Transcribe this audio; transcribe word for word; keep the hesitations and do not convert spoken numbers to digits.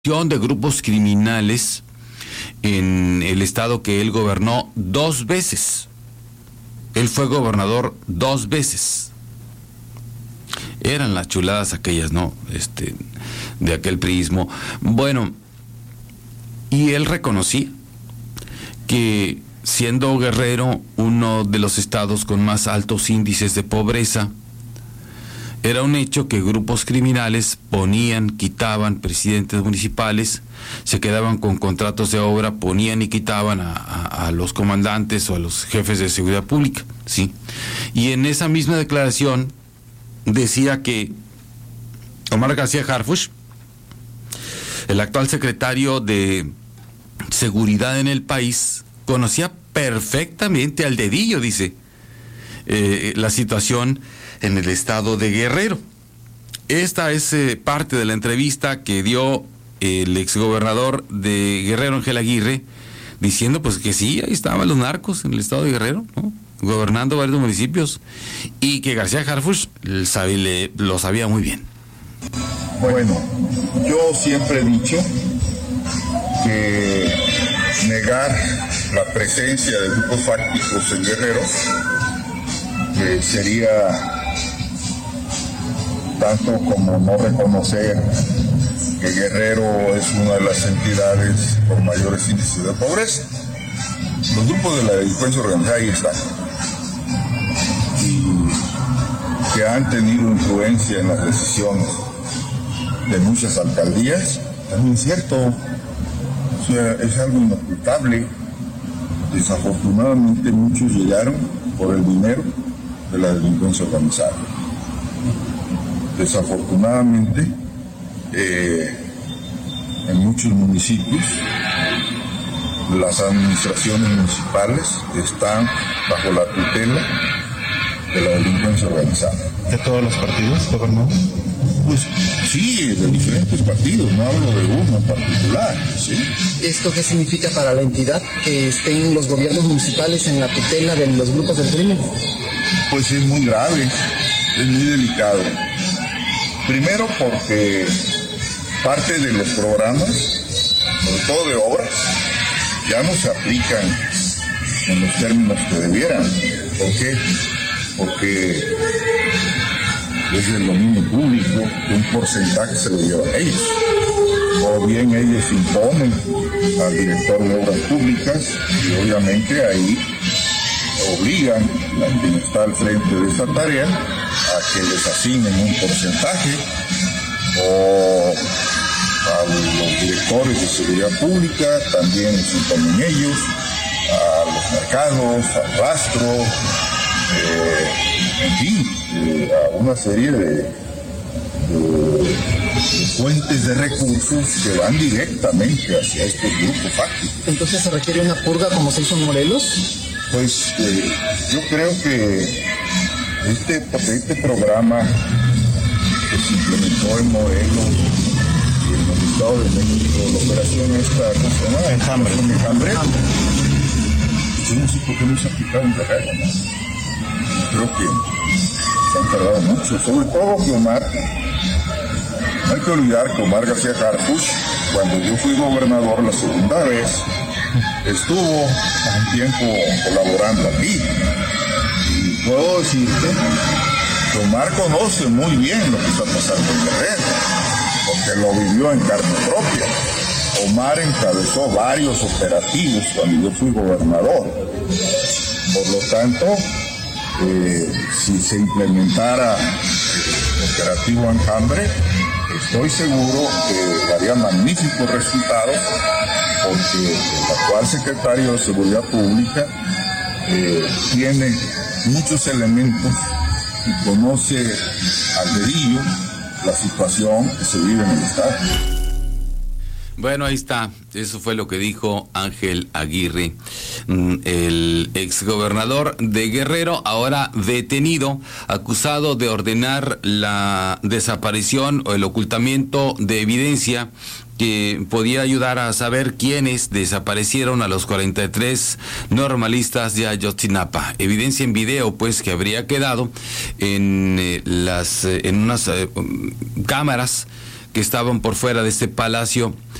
de grupos criminales en el estado que él gobernó dos veces. Él fue gobernador dos veces. Eran las chuladas aquellas, ¿no? Este, de aquel priismo. Bueno, y él reconocía que siendo Guerrero uno de los estados con más altos índices de pobreza, era un hecho que grupos criminales ponían, quitaban presidentes municipales, se quedaban con contratos de obra, ponían y quitaban a, a, a los comandantes o a los jefes de seguridad pública, ¿sí? Y en esa misma declaración decía que Omar García Harfuch, el actual secretario de Seguridad en el país, conocía perfectamente al dedillo, dice, eh, la situación en el estado de Guerrero. Esta es eh, parte de la entrevista que dio el exgobernador de Guerrero, Ángel Aguirre, diciendo pues que sí, ahí estaban los narcos en el estado de Guerrero, ¿no? Gobernando varios municipios, y que García Harfuch lo sabía muy bien. Bueno, yo siempre he dicho que negar la presencia de grupos fácticos en Guerrero eh, sería tanto como no reconocer que Guerrero es una de las entidades con mayores índices de pobreza. Los grupos de la delincuencia organizada ahí están, y que han tenido influencia en las decisiones de muchas alcaldías, también es cierto, o sea, es algo inocultable. Desafortunadamente muchos llegaron por el dinero de la delincuencia organizada. Desafortunadamente, eh, en muchos municipios, las administraciones municipales están bajo la tutela de la delincuencia organizada. ¿De todos los partidos, gobernador? Pues sí, de diferentes partidos, no hablo de uno en particular, ¿sí? ¿Esto qué significa para la entidad que estén los gobiernos municipales en la tutela de los grupos del crimen? Pues es muy grave, es muy delicado. Primero porque parte de los programas, sobre todo de obras, ya no se aplican en los términos que debieran. ¿Por qué? Porque es del dominio público, un porcentaje se lo llevan ellos. O bien ellos imponen al director de obras públicas y obviamente ahí obligan a quien está al frente de esta tarea a que les asignen un porcentaje, o a los directores de seguridad pública también les imponen ellos, a los mercados, al rastro, eh, en fin, eh, a una serie de, de, de fuentes de recursos que van directamente hacia estos grupos fácticos. ¿Entonces se requiere una purga como se hizo en Morelos? Pues eh, yo creo que este, este programa que se implementó en Morelos y en el Estado de México, la operación esta, ¿cómo se llama? Enjambre. Enjambre. Yo no sé por qué no se aplicaron en Guerrero, ¿no? Creo que se han tardado mucho, sobre todo que Omar, no hay que olvidar que Omar García Harfuch, cuando yo fui gobernador la segunda vez, estuvo un tiempo colaborando aquí. Y puedo decirte que Omar conoce muy bien lo que está pasando en Guerrero, porque lo vivió en carne propia. Omar encabezó varios operativos cuando yo fui gobernador. Por lo tanto, eh, si se implementara el operativo Enjambre, estoy seguro que daría magníficos resultados, porque el actual secretario de Seguridad Pública eh, tiene muchos elementos y conoce al dedillo la situación que se vive en el Estado. Bueno, ahí está, eso fue lo que dijo Ángel Aguirre, el exgobernador de Guerrero, ahora detenido, acusado de ordenar la desaparición o el ocultamiento de evidencia que podía ayudar a saber quiénes desaparecieron a los cuarenta y tres normalistas de Ayotzinapa. Evidencia en video, pues, que habría quedado en eh, las eh, en unas eh, cámaras que estaban por fuera de este palacio